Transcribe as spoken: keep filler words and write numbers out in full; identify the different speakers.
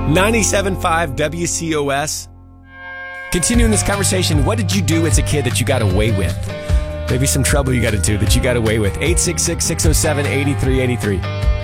Speaker 1: ninety-seven point five W C O S. Continuing this conversation, what did you do as a kid that you got away with? Maybe some trouble you got into that you got away with. eight six six, six oh seven, eight three eight three.